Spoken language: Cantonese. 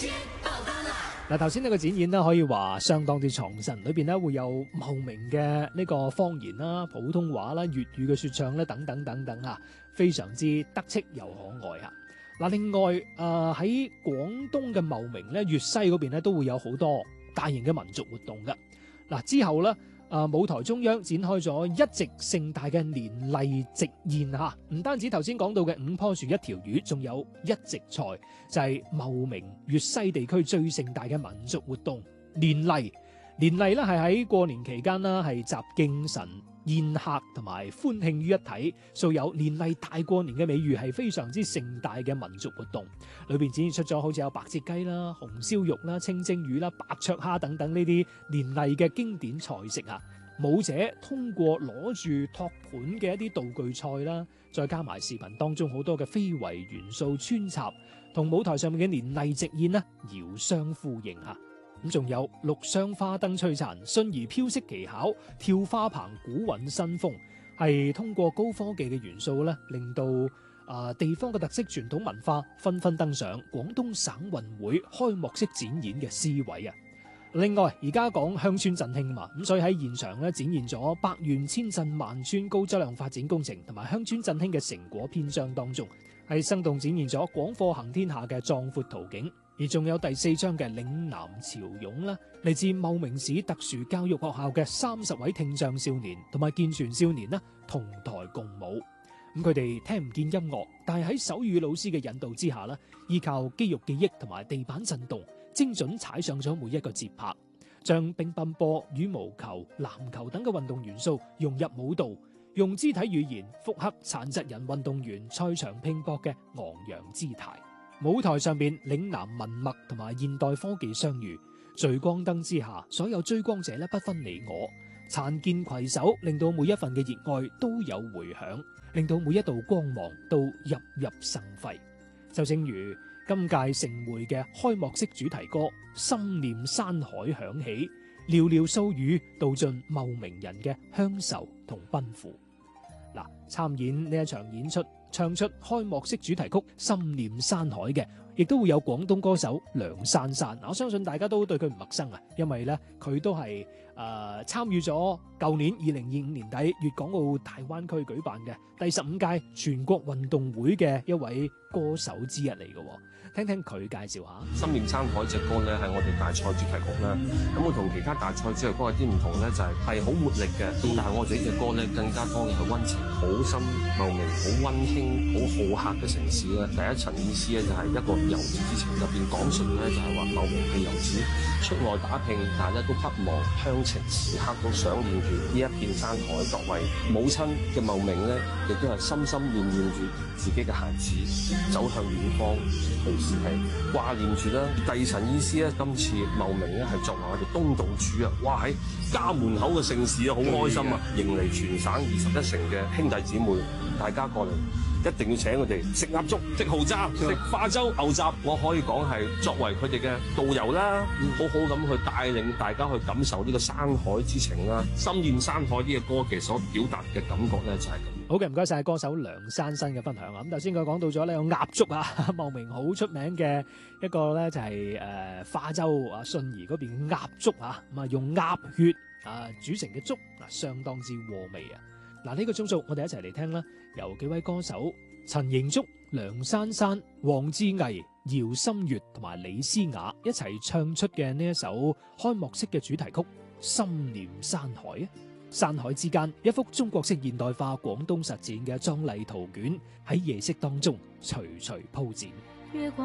嗱，頭先呢個展演呢，可以話相當之創新，裏邊呢會有茂名嘅呢個方言啦、普通話啦、粵語嘅說唱咧等等等等啊，非常之得戚又可愛啊！嗱，另外喺廣東嘅茂名咧、粵西嗰邊咧都會有好多大型嘅民族活動噶。嗱，之後咧舞台中央展開咗一席盛大嘅年例席宴嚇，唔單止頭先講到嘅5棵樹一條魚，仲有一席菜，就係茂名粵西地區最盛大嘅民族活動年例。年例咧係喺過年期間啦，係集敬神、宴客同埋歡慶於一體，素有年例大過年嘅美譽，係非常之盛大嘅民族活動。裏邊展現出咗好似有白切雞啦、紅燒肉啦、清蒸魚啦、白灼蝦等等呢啲年例嘅經典菜式啊。舞者通過攞住托盤嘅一啲道具菜啦，再加埋視頻當中好多嘅非遺元素穿插，同舞台上面嘅年例席宴呢遙相呼應啊！咁仲有綠箱花燈璀璨、迅儀飄色技巧、跳花棚古韻新風，係通過高科技嘅元素咧，令到地方嘅特色傳統文化紛紛登上廣東省運會開幕式展演嘅 C 位啊！另外，而家講鄉村振興嘛，咁所以喺現場咧展現咗百縣千鎮萬村高質量發展工程同埋鄉村振興嘅成果篇章當中，係生動展現咗廣貨行天下嘅壯闊圖景。而仲有第4章嘅嶺南潮湧啦，嚟自茂名市特殊教育學校嘅30位聽障少年同埋健全少年啦，同台共舞。咁佢哋聽唔見音樂，但係喺手語老師嘅引導之下啦，依靠肌肉記憶同埋地板震動，精準踩上咗每一個節拍，將乒乓波、羽毛球、籃球等嘅運動元素融入舞蹈，用肢體語言複刻殘疾人運動員賽場拼搏嘅昂揚姿態。舞台上邊嶺南文墨同埋現代科技相遇，聚光燈之下，所有追光者咧不分你我，殘健攜手，令到每一份嘅熱愛都有回響，令到每一道光芒都熠熠生輝。就正如今屆盛會嘅開幕式主題歌《心念山海》響起，寥寥數語道盡茂名人嘅鄉愁同奔赴。嗱，參演呢一場演出，唱出開幕式主題曲《心念山海》嘅，亦都會有廣東歌手梁珊珊。我相信大家都對佢唔陌生啊，因為咧佢都係參與咗舊年2025年底粵港澳大灣區舉辦嘅第15屆全國運動會嘅一位歌手之一嚟嘅。聽聽佢介紹下《 心念山海》隻歌咧，係我哋大賽主題曲啦。咁我同其他大賽主題歌有啲唔同咧，就係好活力嘅。但係我哋呢隻歌咧，更加多嘅係溫情，好深茂名，好溫馨，好好客嘅城市咧。第一層意思咧，就係一個遊子之情，入邊講述咧就係話茂名嘅遊子出外打拼，但係咧都不忘鄉情，時刻都想念住呢一片山海。作為母親嘅茂名咧，亦都係心心念念住自己嘅孩子走向遠方。同時係掛念住啦。第二層意思咧，今次茂名咧係作為我哋東道主啊，哇喺家門口嘅盛事啊，好開心啊！迎嚟全省21城嘅兄弟姊妹，大家過嚟一定要請佢哋食鴨粥、食蠔渣、食化州牛雜。我可以講係作為佢哋嘅導遊啦，好好咁去帶領大家去感受呢個山海之情啦。心念山海呢個歌其實所表達嘅感覺咧就係咁。 好嘅，唔該晒歌手梁珊珊嘅分享啊！咁頭先佢講到咗呢個鴨粥啊，茂名好出名嘅一個咧就係化州迅儀嗰邊嘅鴨粥啊，咁啊用鴨血煮成嘅粥相當之和味啊！嗱，呢個鐘數我哋一齊嚟聽啦，由幾位歌手陳盈竹、梁珊珊、黃志毅、姚心月同埋李思雅一齊唱出嘅呢一首開幕式嘅主題曲《心念山海》啊！山海之間，一幅中國式現代化廣東實踐嘅壯麗圖卷喺夜色當中徐徐鋪展。